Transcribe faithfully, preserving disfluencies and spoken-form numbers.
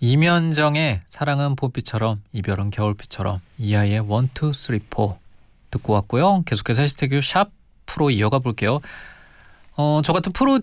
이면정의 사랑은 봄비처럼 이별은 겨울비처럼, 이하이의 원, 투, 쓰리, 포 듣고 왔고요. 계속해서 해시태그 샵 프로 이어가 볼게요. 어, 저 같은 프로